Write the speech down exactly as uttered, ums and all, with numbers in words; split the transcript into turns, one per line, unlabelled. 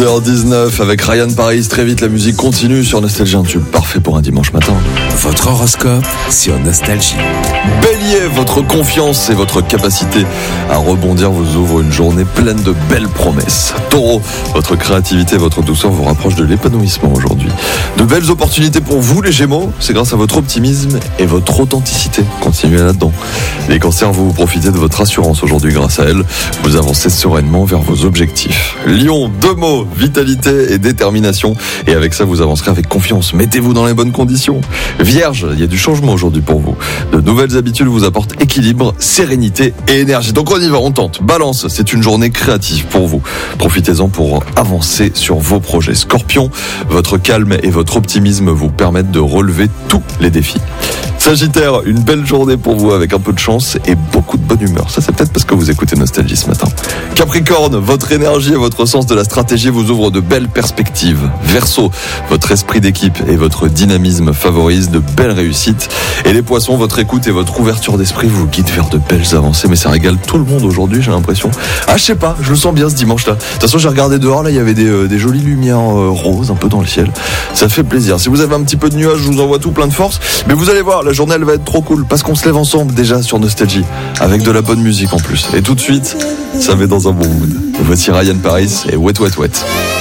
deux heures dix-neuf avec Ryan Paris. Très vite, la musique continue sur Nostalgie, un tube parfait pour un dimanche matin.
Votre horoscope sur Nostalgie.
Bélier, votre confiance et votre capacité à rebondir vous ouvrent une journée pleine de belles promesses. Taureau, votre créativité et votre douceur vous rapprochent de l'épanouissement aujourd'hui. De belles opportunités pour vous, les Gémeaux. C'est grâce à votre optimisme et votre authenticité. Continuez là-dedans. Les Cancers, vous profitez de votre assurance aujourd'hui grâce à elle. Vous avancez sereinement vers vos objectifs. Lion, deux mots, vitalité et détermination. Et avec ça, vous avancerez avec confiance. Mettez-vous dans les bonnes conditions. Vierge, il y a du changement aujourd'hui pour vous. De nouvelles habitudes vous apportent équilibre, sérénité et énergie. Donc on y va, on tente. Balance, c'est une journée créative pour vous. Profitez-en pour avancer sur vos projets. Scorpion, votre calme et votre optimisme vous permettent de relever tous les défis. Sagittaire, une belle journée pour vous avec un peu de chance et beaucoup de bonne humeur. Ça, c'est peut-être parce que vous écoutez Nostalgie ce matin. Capricorne, votre énergie et votre sens de la stratégie vous ouvrent de belles perspectives. Verseau, votre esprit d'équipe et votre dynamisme favorisent de belles réussites. Et les Poissons, votre écoute et votre ouverture d'esprit vous guident vers de belles avancées. Mais ça régale tout le monde aujourd'hui, j'ai l'impression. Ah, je sais pas, je le sens bien ce dimanche-là. De toute façon, j'ai regardé dehors, là, il y avait des, euh, des jolies lumières euh, roses un peu dans le ciel. Ça fait plaisir. Si vous avez un petit peu de nuages, je vous envoie tout plein de force. Mais vous allez voir, la journée elle va être trop cool parce qu'on se lève ensemble déjà sur Nostalgie avec de la bonne musique en plus. Et tout de suite, ça met dans un bon mood. Voici Ryan Paris et Wet Wet Wet.